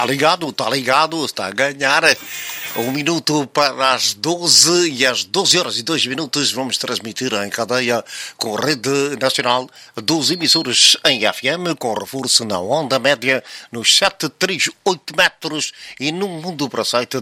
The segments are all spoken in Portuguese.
Está ligado, está a ganhar. 1 minuto para as 12 e às 12 horas e 2 minutos vamos transmitir em cadeia com Rede Nacional 12 emissoras em FM, com reforço na onda média nos 738 metros e no mundo para o site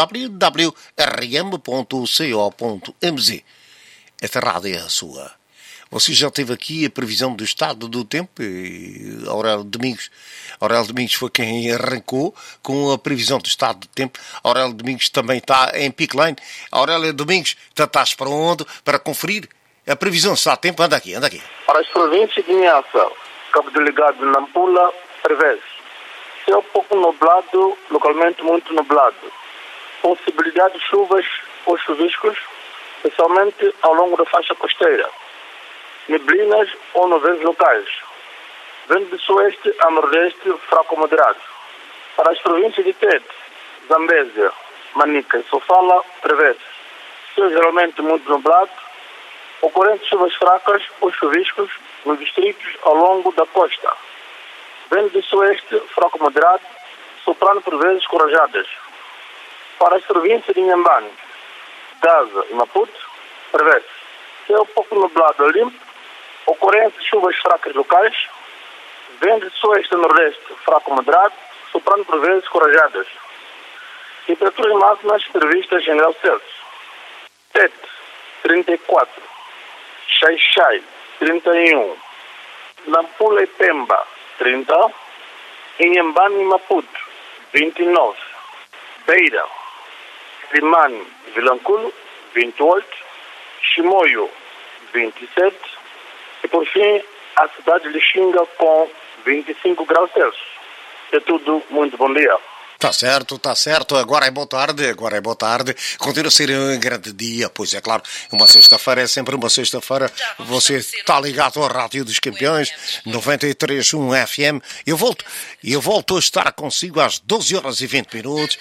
www.rm.co.mz. Esta rádio é a sua. Você já teve aqui a previsão do estado do tempo e Aurélio Domingos foi quem arrancou com a previsão do estado do tempo. Aurélio Domingos também está em Pickline. Aurélio Domingos, estás pronto para conferir a previsão do estado do tempo? Anda aqui. Para as províncias de Niassa, Cabo Delegado, Nampula, prevê-se céu pouco nublado, localmente muito nublado. Possibilidade de chuvas ou chuviscos, especialmente ao longo da faixa costeira. Neblinas ou nuvens locais. Vento de sueste a nordeste, fraco moderado. Para as províncias de Tete, Zambésia, Manica e Sofala, prevê-se céu geralmente muito nublado, ocorrentes chuvas fracas ou chuviscos nos distritos ao longo da costa. Vento de sueste, fraco moderado, soprando por vezes com rajadas. Para as províncias de Inhambane, Gaza e Maputo, prevê-se céu pouco nublado a limpo, ocorrência de chuvas fracas locais, vento de sueste a nordeste, fraco moderado, soprando por vezes com rajadas. Temperaturas máximas previstas em graus Celsius. Tete, 34. Xai-Xai, 31. Nampula e Pemba, 30. Inhambane e Maputo, 29. Beira, Limane e Vilanculo, 28. Chimoio, 27. E por fim, a cidade de Lixinga com 25 graus Celsius. É tudo, muito bom dia. Tá certo. Agora é boa tarde. Continua a ser um grande dia, pois é claro, uma sexta-feira é sempre uma sexta-feira. Você está ligado à Rádio dos Campeões, 93.1 FM. Eu volto a estar consigo às 12 horas e 20 minutos.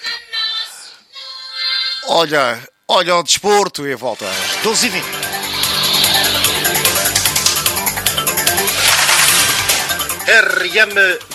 Olha o desporto e volta às 12 e 20. RM